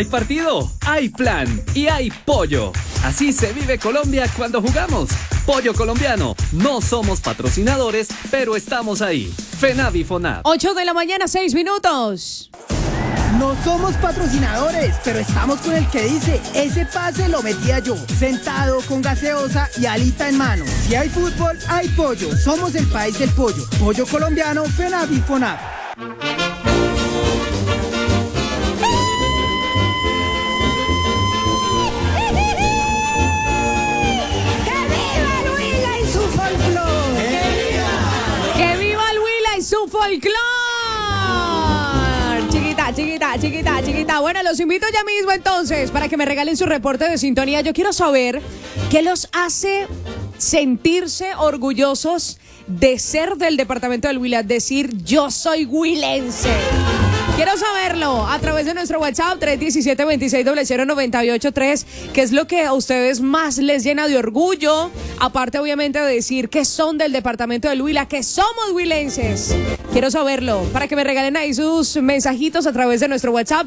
Hay partido, hay plan y hay pollo. Así se vive Colombia cuando jugamos. Pollo colombiano. No somos patrocinadores, pero estamos ahí. FENAVI FONAP. 8 de la mañana, 6 minutos. No somos patrocinadores, pero estamos con el que dice, ese pase lo metía yo, sentado con gaseosa y alita en mano. Si hay fútbol, hay pollo. Somos el país del pollo. Pollo colombiano, FENAVI FONAP. Folclor. Chiquita. Bueno, los invito ya mismo entonces para que me regalen su reporte de sintonía. Yo quiero saber qué los hace sentirse orgullosos de ser del departamento del Huila, decir yo soy huilense. Quiero saberlo a través de nuestro WhatsApp 317-2600-983. ¿Qué es lo que a ustedes más les llena de orgullo? Aparte, obviamente, de decir que son del departamento del Huila, que somos huilenses. Quiero saberlo para que me regalen ahí sus mensajitos a través de nuestro WhatsApp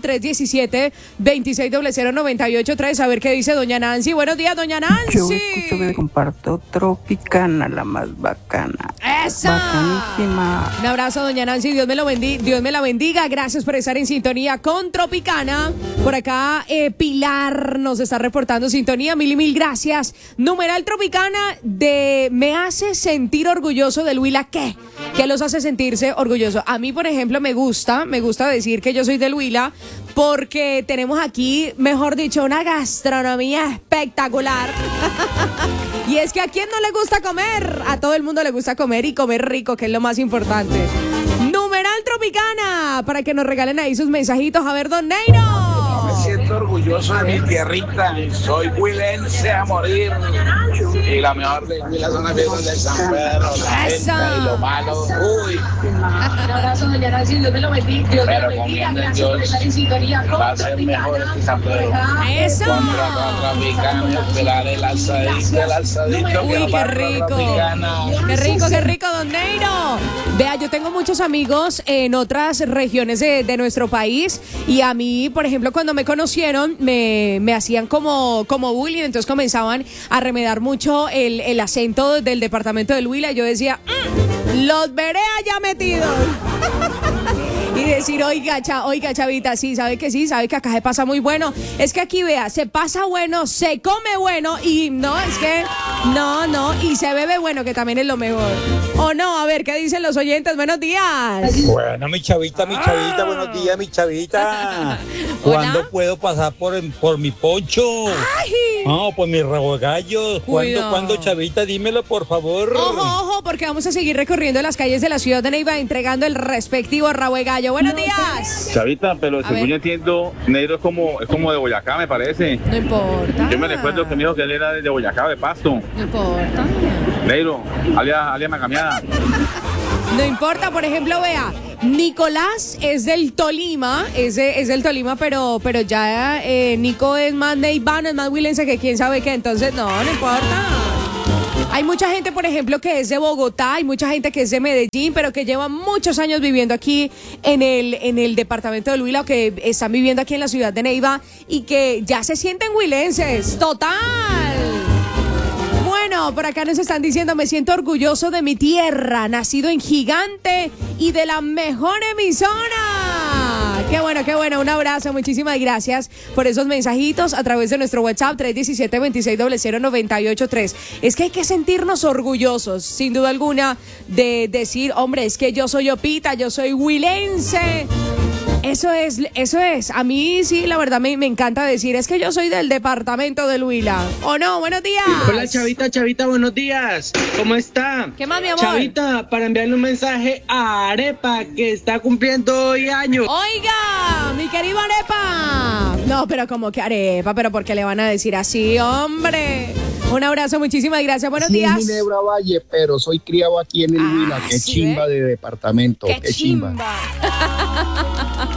317-2600-983. A ver qué dice doña Nancy. Buenos días, doña Nancy. Yo escucho que comparto Tropicana, la más bacana. ¡Esa! Bacanísima. Un abrazo, doña Nancy. Dios me la bendiga. Gracias por estar en sintonía con Tropicana. Por acá, Pilar nos está reportando sintonía. Mil gracias. Numeral Tropicana me hace sentir orgulloso del Huila. ¿Qué? ¿Qué los hace sentirse orgullosos? A mí, por ejemplo, me gusta decir que yo soy del Huila porque tenemos aquí, mejor dicho, una gastronomía espectacular. Y es que a quién no le gusta comer, a todo el mundo le gusta comer y comer rico, que es lo más importante. Numeral Tropicana, para que nos regalen ahí sus mensajitos. A ver, don Neiro. Me siento orgulloso de mi tierrita, soy huilense a morir. Y la mejor de Huila son las fiestas de San Pedro, la gente y lo malo. Uy. Un abrazo, doña Nancy, Dios me lo bendiga. Pero comiendo en Dios va a ser mejor que San Pedro. ¡Eso! Contra Tropicana, esperar el alzadito. Uy, qué rico. Qué rico, don Neiro. Vea, yo tengo muchos amigos en otras regiones de nuestro país y a mí, por ejemplo, cuando me conocieron, me hacían como bullying, entonces comenzaban a remedar mucho el acento del departamento del Huila. Yo decía, los veré allá metidos. Y decir, oiga, chavita, sí, sabe que acá se pasa muy bueno. Es que aquí, vea, se pasa bueno, se come bueno y no, es que, no, y se bebe bueno, que también es lo mejor. ¿O no? A ver, ¿qué dicen los oyentes? Buenos días. Bueno, mi chavita, buenos días, mi chavita. ¿Cuándo puedo pasar por mi poncho? ¡Ay! No, por mi rabo de gallo. ¿Cuándo, chavita? Dímelo, por favor. Ojo, porque vamos a seguir recorriendo las calles de la ciudad de Neiva entregando el respectivo rabo de gallo. Buenos días. Chavita, pero según yo entiendo, Negro es como de Boyacá, me parece. No importa. Yo me recuerdo que me dijo que él era de Boyacá, de Pasto. No importa. Negro, alias Macamiada. No importa, por ejemplo, vea, Nicolás es del Tolima, es del Tolima, pero ya Nico es más neivano, es más huilense que quién sabe qué, entonces no importa. Hay mucha gente, por ejemplo, que es de Bogotá, hay mucha gente que es de Medellín, pero que lleva muchos años viviendo aquí en el departamento del Huila, o que están viviendo aquí en la ciudad de Neiva y que ya se sienten huilenses. ¡Total! Bueno, por acá nos están diciendo, me siento orgulloso de mi tierra, nacido en Gigante y de la mejor emisora. Qué bueno, un abrazo, muchísimas gracias por esos mensajitos a través de nuestro WhatsApp 317-2600-983. Es que hay que sentirnos orgullosos, sin duda alguna, de decir, hombre, es que yo soy opita, yo soy huilense. Eso es. A mí sí, la verdad me encanta decir, es que yo soy del departamento del Huila. ¿O no? Buenos días. Hola, Chavita, buenos días. ¿Cómo está? ¿Qué más, mi amor? Chavita, para enviarle un mensaje a Arepa, que está cumpliendo hoy años. Oiga, mi querido Arepa. No, pero como que Arepa, pero ¿por qué le van a decir así, hombre? Un abrazo, muchísimas gracias. Buenos días. Sí, Ginebra Valle, pero soy criado aquí en el Huila. Qué sí, chimba de departamento. Qué chimba.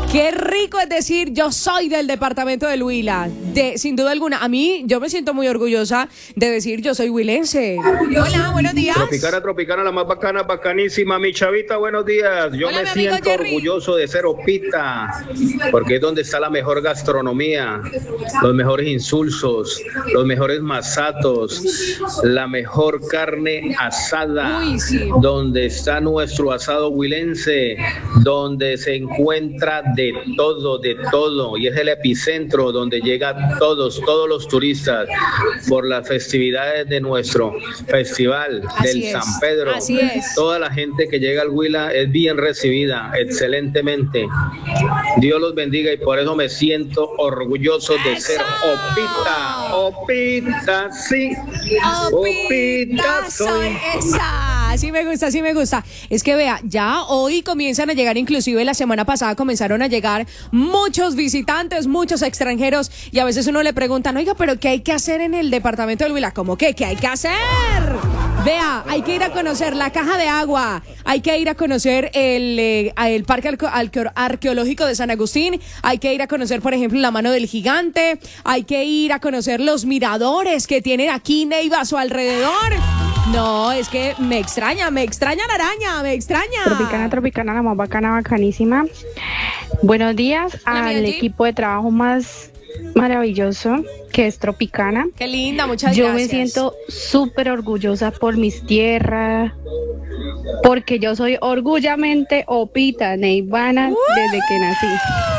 Qué rico es decir, yo soy del departamento del Huila. Sin duda alguna, a mí, yo me siento muy orgullosa de decir, yo soy huilense. Hola, buenos días. Tropicana, la más bacana, bacanísima, mi chavita, buenos días. Yo Hola, me siento orgulloso de ser Opita, porque es donde está la mejor gastronomía, los mejores insulsos, los mejores masatos, la mejor carne asada, donde está nuestro asado huilense, donde se encuentra de todo, y es el epicentro donde llegan todos los turistas por las festividades de nuestro festival del San Pedro. Así es. Toda la gente que llega al Huila es bien recibida, excelentemente. Dios los bendiga y por eso me siento orgulloso de ser Opita. Opita, sí. Opita soy. Esa. Sí me gusta. Es que vea, ya hoy comienzan a llegar, inclusive la semana pasada comenzaron a llegar muchos visitantes, muchos extranjeros, y a veces uno le preguntan, oiga, pero ¿qué hay que hacer en el departamento del Huila? ¿Cómo qué? ¿Qué hay que hacer? Vea, hay que ir a conocer la caja de agua, hay que ir a conocer el parque arqueológico de San Agustín, hay que ir a conocer, por ejemplo, la mano del gigante, hay que ir a conocer los miradores que tienen aquí Neiva a su alrededor. No, es que me extraña la araña, me extraña. Tropicana, la más bacana, bacanísima. Buenos días al equipo de trabajo más maravilloso que es Tropicana. Qué linda, muchas gracias. Yo me siento súper orgullosa por mis tierras, porque yo soy orgullosamente Opita neivana desde que nací.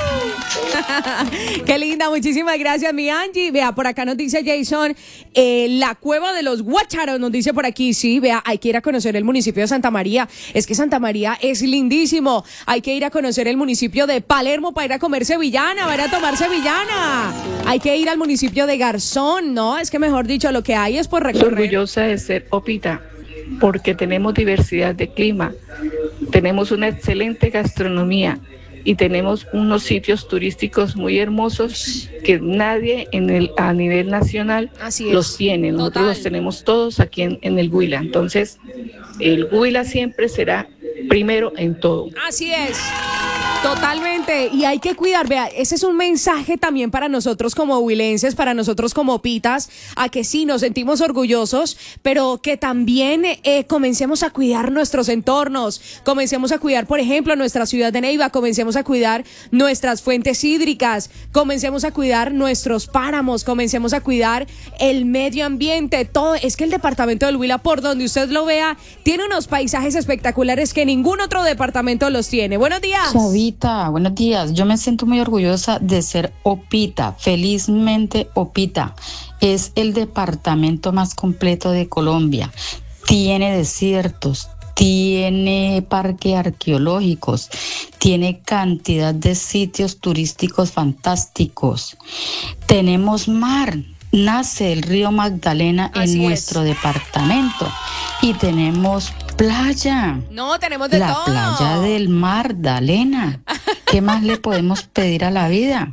Qué linda, muchísimas gracias, mi Angie. Vea, por acá nos dice Jason, la cueva de los Guácharos, nos dice por aquí, sí, vea, hay que ir a conocer el municipio de Santa María. Es que Santa María es lindísimo. Hay que ir a conocer el municipio de Palermo para ir a comer sevillana, para ir a tomar sevillana. Hay que ir al municipio de Garzón, ¿no? Es que mejor dicho, lo que hay es por recorrer. Orgullosa de ser Opita, porque tenemos diversidad de clima, tenemos una excelente gastronomía y tenemos unos sitios turísticos muy hermosos que nadie a nivel nacional los tiene. Nosotros los tenemos todos aquí en el Huila. Entonces, el Huila siempre será primero en todo. Así es. Totalmente, y hay que cuidar, vea, ese es un mensaje también para nosotros como huilenses, para nosotros como pitas, a que sí nos sentimos orgullosos, pero que también comencemos a cuidar nuestros entornos, comencemos a cuidar, por ejemplo, nuestra ciudad de Neiva, comencemos a cuidar nuestras fuentes hídricas, comencemos a cuidar nuestros páramos, comencemos a cuidar el medio ambiente, todo. Es que el departamento del Huila, por donde usted lo vea, tiene unos paisajes espectaculares que ningún otro departamento los tiene. Buenos días. Buenos días. Yo me siento muy orgullosa de ser Opita, felizmente Opita. Es el departamento más completo de Colombia. Tiene desiertos, tiene parques arqueológicos, tiene cantidad de sitios turísticos fantásticos. Tenemos mar. Nace el río Magdalena en nuestro departamento y tenemos playa. No, tenemos de todo. La playa del Magdalena. ¿Qué más le podemos pedir a la vida?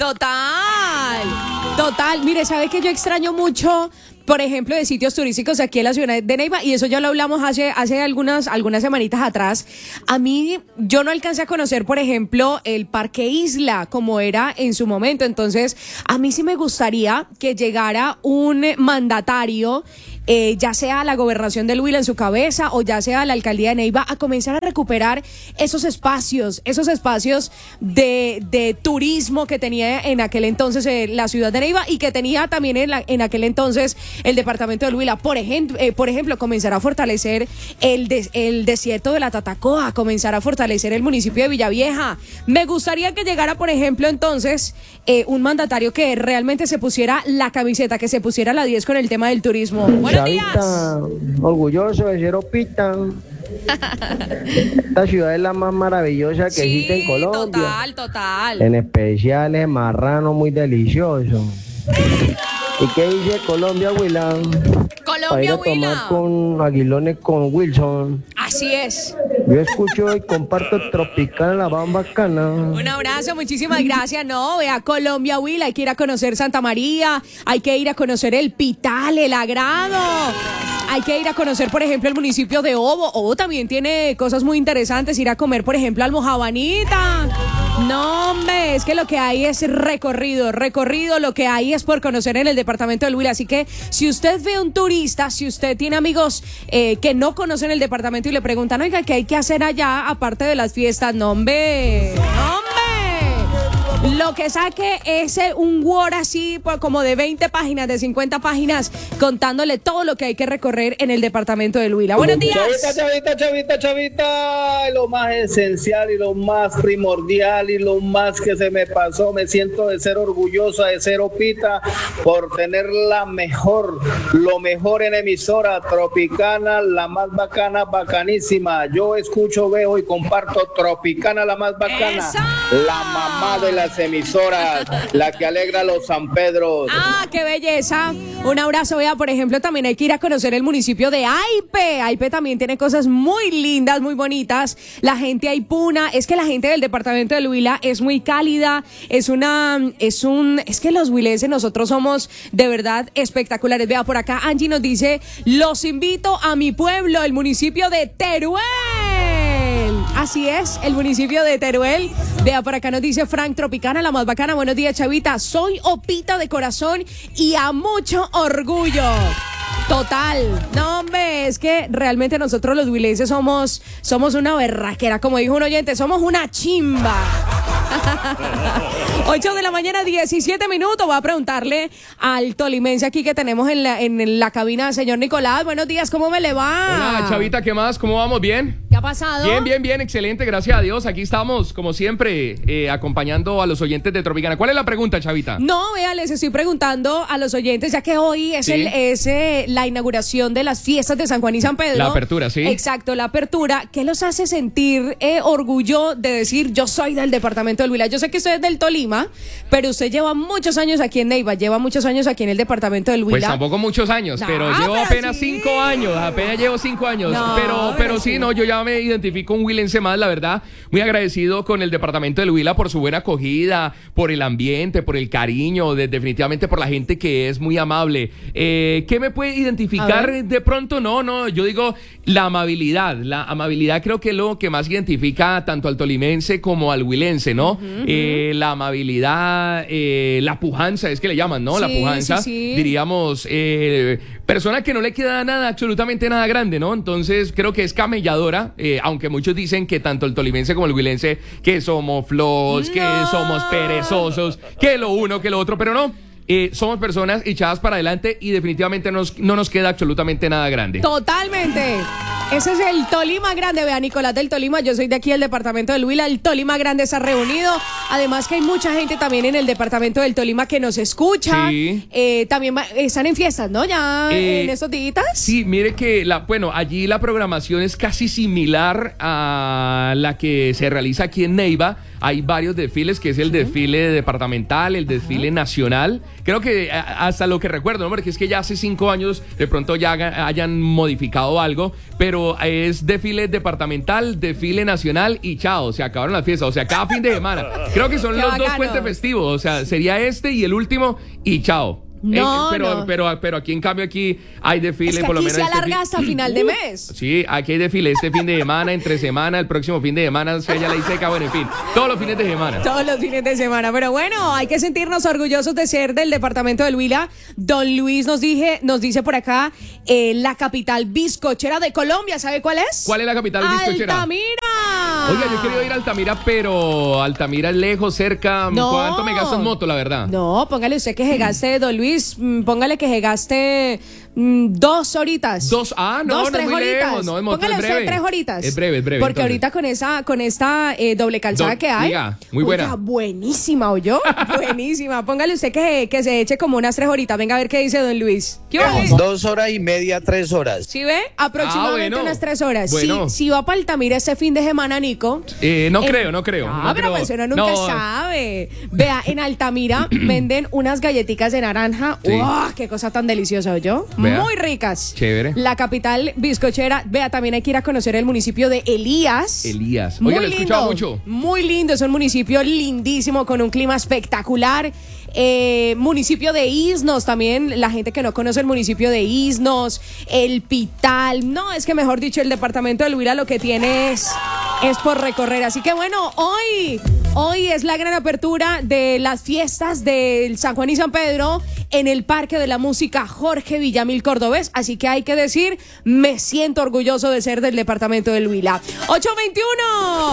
Total. Mire, ¿sabe que yo extraño mucho, por ejemplo, de sitios turísticos aquí en la ciudad de Neiva? Y eso ya lo hablamos hace algunas semanitas atrás. A mí, yo no alcancé a conocer, por ejemplo, el Parque Isla, como era en su momento. Entonces, a mí sí me gustaría que llegara un mandatario, ya sea la gobernación del Huila en su cabeza o ya sea la alcaldía de Neiva, a comenzar a recuperar esos espacios de turismo que tenía en aquel entonces la ciudad de Neiva y que tenía también en aquel entonces el departamento del Huila. Por ejemplo, comenzar a fortalecer el desierto de la Tatacoa, comenzar a fortalecer el municipio de Villavieja. Me gustaría que llegara, por ejemplo, entonces un mandatario que realmente se pusiera la camiseta, que se pusiera la 10 con el tema del turismo. Buenos días. Orgulloso de ser Opita. Esta ciudad es la más maravillosa que existe en Colombia. Total. En especial es marrano muy delicioso. ¿Y qué dice Colombia, Huila? Para ir a tomar con aguilones con Wilson. Así es. Yo escucho y comparto Tropicana, la más bacana. Un abrazo, muchísimas gracias. No, vea, Colombia, Huila, hay que ir a conocer Santa María, hay que ir a conocer el Pital, el Agrado. Hay que ir a conocer, por ejemplo, el municipio de Obo. Obo también tiene cosas muy interesantes. Ir a comer, por ejemplo, almojabanita. No, hombre, es que lo que hay es recorrido, lo que hay es por conocer en el departamento del Huila. Así que si usted ve un turista, si usted tiene amigos que no conocen el departamento y le preguntan, oiga, ¿qué hay que hacer allá aparte de las fiestas? No, hombre. Lo que saque es un Word así como de 20 páginas, de 50 páginas, contándole todo lo que hay que recorrer en el departamento del Huila. Buenos días. Chavita, lo más esencial y lo más primordial y lo más que se me pasó, me siento de ser orgullosa de ser Opita por tener lo mejor en emisora Tropicana, la más bacana, bacanísima. Yo escucho, veo y comparto Tropicana, la más bacana. ¡Eso! La mamá de las emisoras, la que alegra a los San Pedros. ¡Ah, qué belleza! Un abrazo. Vea, por ejemplo, también hay que ir a conocer el municipio de Aipe. Aipe también tiene cosas muy lindas, muy bonitas. La gente aipuna, es que la gente del departamento del Huila es muy cálida, es que los huilenses nosotros somos de verdad espectaculares. Vea, por acá Angie nos dice, los invito a mi pueblo, el municipio de Teruel. Así es, el municipio de Teruel. Vea, por acá nos dice Frank Tropicana, la más bacana. Buenos días, Chavita. Soy Opita de corazón y a mucho orgullo. Total. No, hombre, es que realmente nosotros los huilenses somos una berraquera. Como dijo un oyente, somos una chimba. 8 de la mañana, 17 minutos. Voy a preguntarle al tolimense aquí que tenemos en la cabina, señor Nicolás. Buenos días, ¿cómo me le va? Hola, Chavita, ¿qué más? ¿Cómo vamos? ¿Bien? ¿Qué ha pasado? Bien, excelente, gracias a Dios. Aquí estamos, como siempre, acompañando a los oyentes de Tropicana. ¿Cuál es la pregunta, Chavita? No, vea, les estoy preguntando a los oyentes, ya que hoy es la inauguración de las fiestas de San Juan y San Pedro. La apertura, sí. Exacto, la apertura. ¿Qué los hace sentir orgullo de decir, yo soy del departamento del Huila? Yo sé que usted es del Tolima, pero usted lleva muchos años aquí en Neiva, lleva muchos años aquí en el departamento del Huila. Pues tampoco muchos años, pero llevo apenas 5 años, No, pero sí, no, yo ya me identifico un huilense más, la verdad, muy agradecido con el departamento del Huila por su buena acogida, por el ambiente, por el cariño, definitivamente por la gente que es muy amable. ¿Qué me puede identificar de pronto? No, yo digo la amabilidad creo que es lo que más identifica tanto al tolimense como al huilense, ¿no? La amabilidad, la pujanza, es que le llaman, ¿no? Sí, la pujanza, sí. Diríamos, persona que no le queda nada, absolutamente nada grande, ¿no? Entonces creo que es camelladora, aunque muchos dicen que tanto el tolimense como el huilense que somos flojos, que somos perezosos, que lo uno, que lo otro, pero no. Somos personas echadas para adelante y definitivamente no nos queda absolutamente nada grande. Totalmente. Ese es el Tolima Grande. Vea, Nicolás del Tolima, yo soy de aquí del departamento del Huila. El Tolima Grande se ha reunido. Además que hay mucha gente también en el departamento del Tolima que nos escucha. Sí. También están en fiestas, ¿no? Ya en estos días. Sí, mire que allí la programación es casi similar a la que se realiza aquí en Neiva. Hay varios desfiles, que es el desfile departamental, el desfile nacional. Creo que hasta lo que recuerdo, ¿no? Porque es que ya hace 5 años de pronto ya hayan modificado algo, pero es desfile departamental, desfile nacional y chao, se acabaron las fiestas. O sea, cada fin de semana. Creo que son los 2 puentes festivos. O sea, sería este y el último y chao. Pero aquí en cambio aquí hay desfile, es que por lo aquí menos se alarga hasta final de mes. Sí, aquí hay desfile este fin de semana, entre semana, el próximo fin de semana, si ella le dice que bueno, en fin, todos los fines de semana. Todos los fines de semana, pero bueno, hay que sentirnos orgullosos de ser del departamento del Huila. Don Luis nos dice por acá, la capital bizcochera de Colombia, ¿sabe cuál es? ¿Cuál es la capital bizcochera? ¡Altamira! Oiga, yo quería ir a Altamira, pero Altamira es lejos, cerca. No. ¿Cuánto me gasto en moto, la verdad? No, póngale usted que se gaste, don Luis, póngale que se gaste 2 horitas. 2, no, 3 muy horitas. lejos, no, en moto póngale es breve. usted 3 horitas. Es breve. Porque entonces, ahorita con esta doble calzada que hay. Diga, muy buena. Oiga, buenísima, ¿oyó? Buenísima. Póngale usted que se eche como unas 3 horitas. Venga a ver qué dice don Luis. ¿Qué va? 2 horas y media, 3 horas. ¿Sí ve? Aproximadamente bueno. unas 3 horas. Bueno. Si va para Altamira este fin de semana, Nico. No creo. Pero pues uno nunca sabe. Vea, en Altamira venden unas galletitas de naranja. Sí. ¡Wow! ¡Qué cosa tan deliciosa, yo! Vea. muy ricas. Chévere. La capital bizcochera. Vea, también hay que ir a conocer el municipio de Elías. Elías. Muy Oye, lo he escuchado mucho. Muy lindo, es un municipio lindísimo con un clima espectacular. Municipio de Isnos también, la gente que no conoce el municipio de Isnos, el Pital, no, es que mejor dicho, el departamento del Huila lo que tiene es por recorrer. Así que bueno, hoy es la gran apertura de las fiestas del San Juan y San Pedro en el Parque de la Música Jorge Villamil Cordobés. Así que hay que decir, me siento orgulloso de ser del departamento del Huila. 8:21.